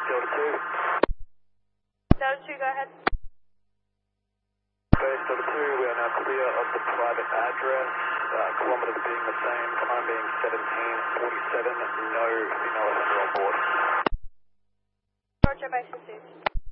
Delta 2. Delta 2, go ahead. Base Delta 2, we are now clear of the private address. Kilometers being the same, time being 17:47, no female offender on board. Roger, base received.